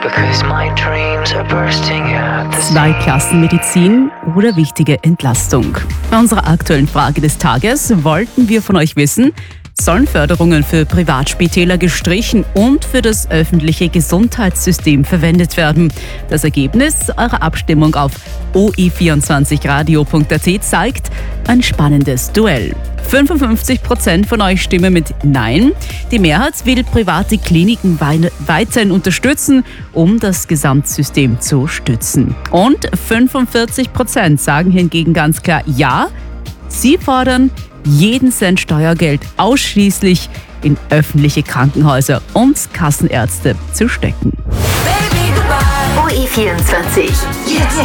because my dreams are bursting at the seams. Zweiklassenmedizin oder wichtige Entlastung? Bei unserer aktuellen Frage des Tages wollten wir von euch wissen, sollen Förderungen für Privatspitäler gestrichen und für das öffentliche Gesundheitssystem verwendet werden? Das Ergebnis eurer Abstimmung auf oi24radio.at zeigt ein spannendes Duell. 55% von euch stimmen mit Nein. Die Mehrheit will private Kliniken weiterhin unterstützen, um das Gesamtsystem zu stützen. Und 45% sagen hingegen ganz klar Ja. Sie fordern jeden Cent Steuergeld ausschließlich in öffentliche Krankenhäuser und Kassenärzte zu stecken. OE24. Jetzt